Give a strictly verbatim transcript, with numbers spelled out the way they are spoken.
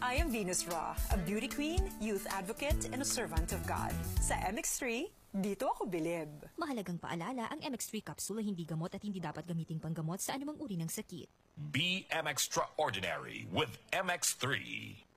I am Venus Raw, a beauty queen, youth advocate, and a servant of God. Sa M X three, dito ako bilib. Mahalagang paalala, ang M X three capsule ay hindi gamot at hindi dapat gamiting panggamot sa anumang uri ng sakit. Be M X Extraordinary with M X three.